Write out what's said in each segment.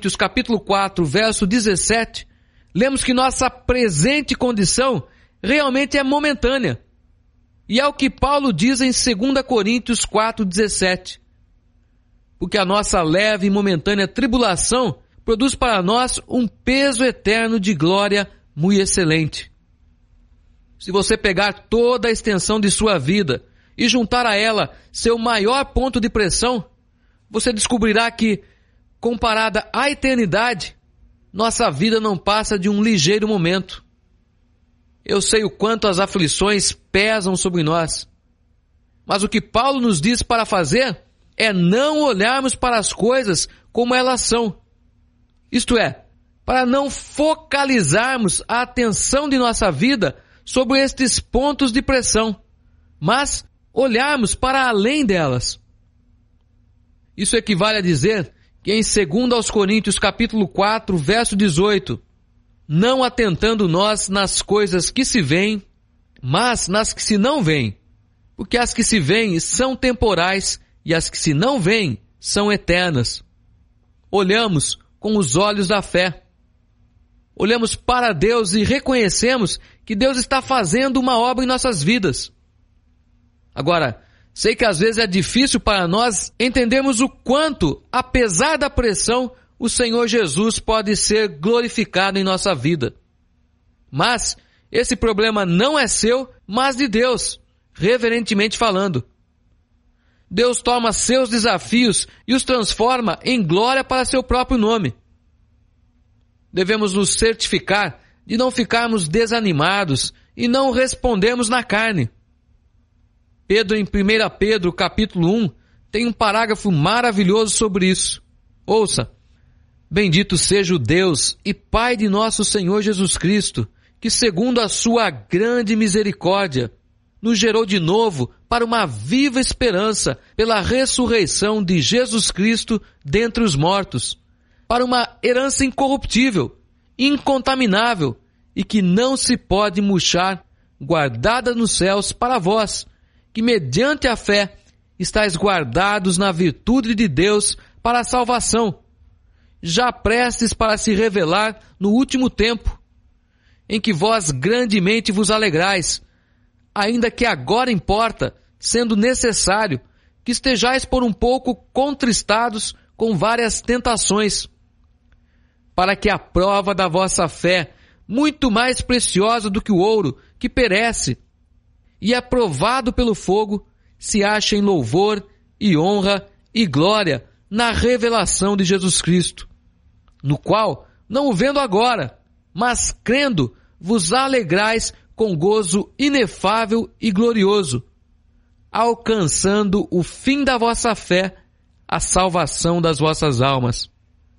Coríntios, capítulo 4, verso 17, lemos que nossa presente condição realmente é momentânea. E é o que Paulo diz em 2 Coríntios 4, 17. Porque a nossa leve e momentânea tribulação produz para nós um peso eterno de glória muito excelente. Se você pegar toda a extensão de sua vida e juntar a ela seu maior ponto de pressão, você descobrirá que, comparada à eternidade, nossa vida não passa de um ligeiro momento. Eu sei o quanto as aflições pesam sobre nós, mas o que Paulo nos diz para fazer é não olharmos para as coisas como elas são. Isto é, para não focalizarmos a atenção de nossa vida sobre estes pontos de pressão, mas olharmos para além delas. Isso equivale a dizer que em 2 Coríntios capítulo 4, verso 18, não atentando nós nas coisas que se veem, mas nas que se não veem, porque as que se veem são temporais e as que se não veem são eternas. Olhamos com os olhos da fé. Olhamos para Deus e reconhecemos que Deus está fazendo uma obra em nossas vidas. Agora, sei que às vezes é difícil para nós entendermos o quanto, apesar da pressão, o Senhor Jesus pode ser glorificado em nossa vida. Mas esse problema não é seu, mas de Deus, reverentemente falando. Deus toma seus desafios e os transforma em glória para seu próprio nome. Devemos nos certificar de não ficarmos desanimados e não respondermos na carne. Pedro, em 1 Pedro, capítulo 1, tem um parágrafo maravilhoso sobre isso. Ouça. Bendito seja o Deus e Pai de nosso Senhor Jesus Cristo, que segundo a sua grande misericórdia, nos gerou de novo para uma viva esperança pela ressurreição de Jesus Cristo dentre os mortos, para uma herança incorruptível, incontaminável e que não se pode murchar, guardada nos céus para vós, que mediante a fé estáis guardados na virtude de Deus para a salvação, já prestes para se revelar no último tempo, em que vós grandemente vos alegrais, ainda que agora importa, sendo necessário, que estejais por um pouco contristados com várias tentações, para que a prova da vossa fé, muito mais preciosa do que o ouro, que perece, e é provado pelo fogo, se ache em louvor e honra e glória na revelação de Jesus Cristo, no qual, não o vendo agora, mas crendo, vos alegrais com gozo inefável e glorioso, alcançando o fim da vossa fé, a salvação das vossas almas.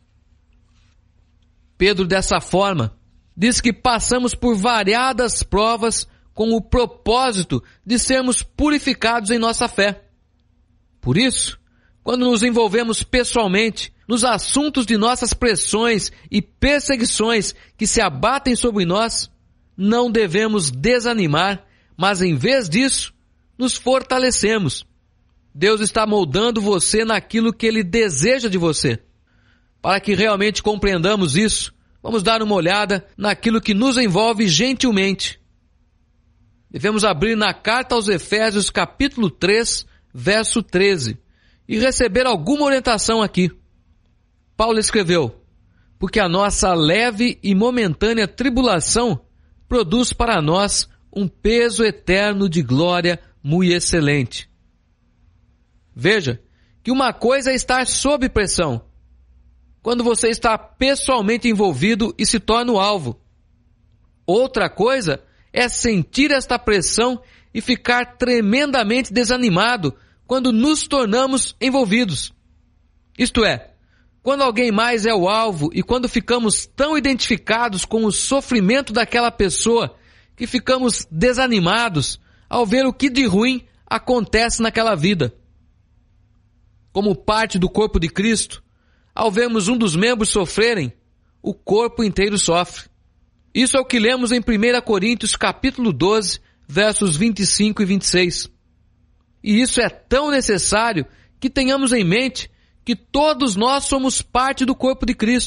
Pedro, dessa forma, diz que passamos por variadas provas com o propósito de sermos purificados em nossa fé. Por isso, quando nos envolvemos pessoalmente nos assuntos de nossas pressões e perseguições que se abatem sobre nós, não devemos desanimar, mas em vez disso, nos fortalecemos. Deus está moldando você naquilo que Ele deseja de você. Para que realmente compreendamos isso, vamos dar uma olhada naquilo que nos envolve gentilmente. Devemos abrir na carta aos Efésios, capítulo 3, verso 13, e receber alguma orientação aqui. Paulo escreveu: porque a nossa leve e momentânea tribulação produz para nós um peso eterno de glória muito excelente. Veja que uma coisa é estar sob pressão, quando você está pessoalmente envolvido e se torna o alvo. Outra coisa é sentir esta pressão e ficar tremendamente desanimado quando nos tornamos envolvidos. Isto é, quando alguém mais é o alvo e quando ficamos tão identificados com o sofrimento daquela pessoa que ficamos desanimados ao ver o que de ruim acontece naquela vida. Como parte do corpo de Cristo, ao vermos um dos membros sofrerem, o corpo inteiro sofre. Isso é o que lemos em 1 Coríntios capítulo 12, versos 25 e 26. E isso é tão necessário que tenhamos em mente que todos nós somos parte do corpo de Cristo.